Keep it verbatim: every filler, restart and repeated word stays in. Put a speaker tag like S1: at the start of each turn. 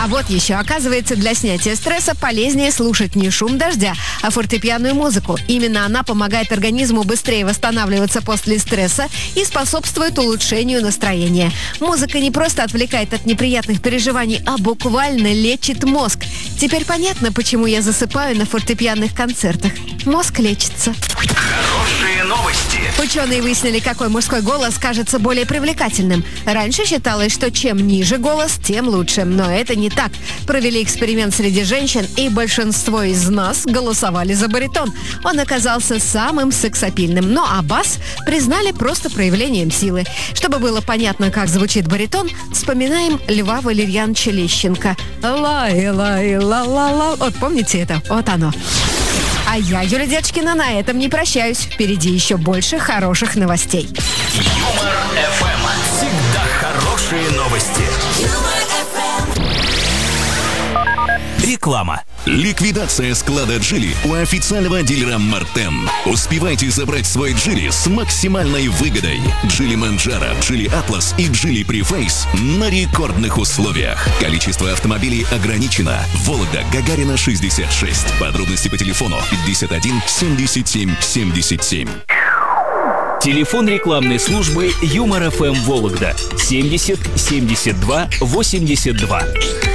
S1: А вот еще, оказывается, для снятия стресса полезнее слушать не шум дождя, а фортепианную музыку. Именно она помогает организму быстрее восстанавливаться после стресса и способствует улучшению настроения. Музыка не просто отвлекает от неприятных переживаний, а буквально лечит мозг. Теперь понятно, почему я засыпаю на фортепианных концертах. Мозг лечится.
S2: Хорошие новости.
S1: Ученые выяснили, какой мужской голос кажется более привлекательным. Раньше считалось, что чем ниже голос, тем лучше. Но это не так. Провели эксперимент среди женщин, и большинство из нас голосовали за баритон. Он оказался самым сексапильным. Ну а бас признали просто проявлением силы. Чтобы было понятно, как звучит баритон, вспоминаем Льва Валерьяновича Лещенко. Ла-ла-ла-ла-ла. Вот помните это? Вот оно. А я, Юлия Дечкина, на этом не прощаюсь. Впереди еще больше хороших новостей.
S2: Юмор эф эм. Всегда хорошие новости. Реклама.
S3: Ликвидация склада Джили у официального дилера Мартен. Успевайте забрать свой Джили с максимальной выгодой. Джили Манджаро, Джили Атлас и Джили Префейс на рекордных условиях. Количество автомобилей ограничено. Вологда, Гагарина, шестьдесят шесть. Подробности по телефону пятьдесят один семьдесят семь семьдесят семь.
S2: Телефон рекламной службы Юмор эф эм Вологда семьдесят семьдесят два восемьдесят два.